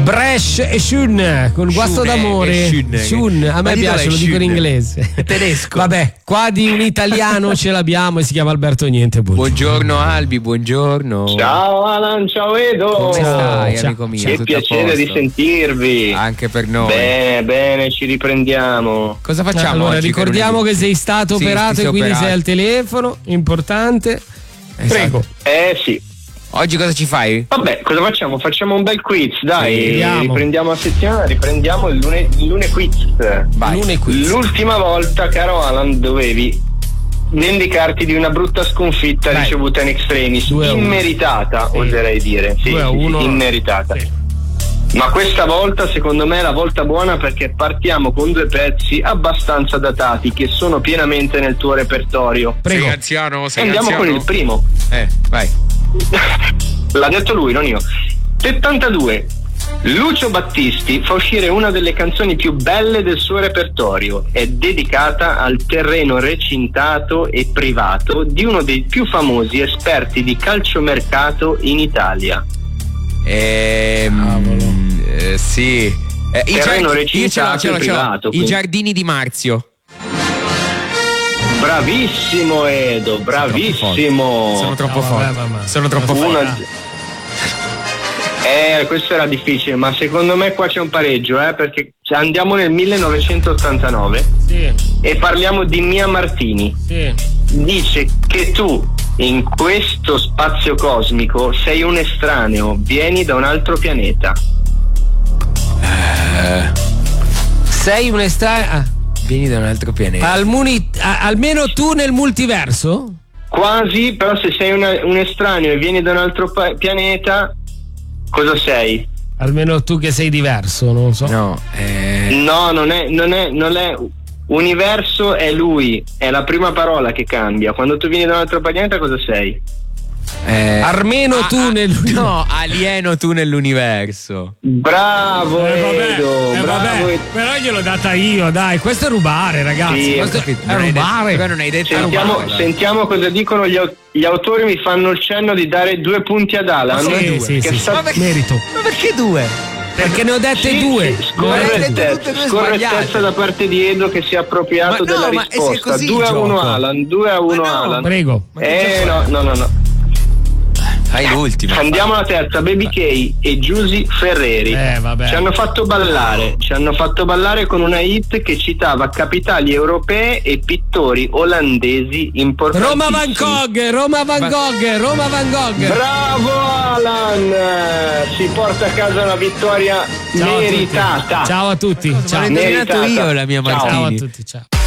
Bresh e Shun con Guasto d'amore. Shun, a me piace, lo dico in inglese. Tedesco. Vabbè, qua di un italiano ce l'abbiamo e si chiama Alberto Niente. Buongiorno Albi, buongiorno. Ciao Alan, ciao Edo. Come stai, ciao. amico mio? Che Tutto piacere di sentirvi. Anche per noi. Bene, ci riprendiamo. Cosa facciamo Allora, oggi? ricordiamo che sei stato operato e quindi sei al telefono, importante. Esatto. Prego. Sì. Oggi cosa ci fai? Vabbè, cosa facciamo? Facciamo un bel quiz, dai. Sì, riprendiamo a settimana, riprendiamo il lune quiz. Vai. L'ultima volta, caro Alan, dovevi vendicarti di una brutta sconfitta ricevuta in extremis, immeritata, oserei dire. Sì, 2-1. Immeritata. Sì. Ma questa volta secondo me è la volta buona, perché partiamo con due pezzi abbastanza datati che sono pienamente nel tuo repertorio. Prego. Sei anziano? Andiamo con il primo. Vai. L'ha detto lui, non io. 72. Lucio Battisti fa uscire una delle canzoni più belle del suo repertorio. È dedicata al terreno recintato e privato di uno dei più famosi esperti di calciomercato in Italia. Sì. Terreno recintato e privato. I giardini di Marzio. Bravissimo Edo, bravissimo. Sono troppo forte. Sono troppo forte. Questo era difficile, ma secondo me qua c'è un pareggio, perché andiamo nel 1989 e parliamo di Mia Martini. Dice che tu in questo spazio cosmico sei un estraneo, vieni da un altro pianeta. Sei un estraneo. Vieni da un altro pianeta. Almeno tu nel multiverso? Quasi, però se sei un estraneo e vieni da un altro pianeta, cosa sei? Almeno tu che sei diverso, non so. No, non è. Universo è lui, è la prima parola che cambia. Quando tu vieni da un altro pianeta, cosa sei? Armeno tu nell'universo. No, alieno tu nell'universo. Bravo Edo, bravo Edo. Però gliel'ho data io, dai, questo è rubare, ragazzi. Sì, questo è rubare. Non hai detto sentiamo cosa dicono gli autori. Mi fanno il cenno di dare 2 punti ad Alan. Sì, merito. Ma perché 2? Perché ne ho dette 2. Scorrettezza da parte di Edo, che si è appropriato della risposta. 2-1 Alan, 2-1 Alan. Prego. No. Fai l'ultima. Andiamo alla terza. Baby K e Giusy Ferreri ci hanno fatto ballare con una hit che citava capitali europee e pittori olandesi importantissimi. Roma Van Gogh. Bravo Alan, si porta a casa una vittoria meritata. Ciao a tutti. Ciao. Ho indovinato io la mia Martini. Ciao a tutti, ciao.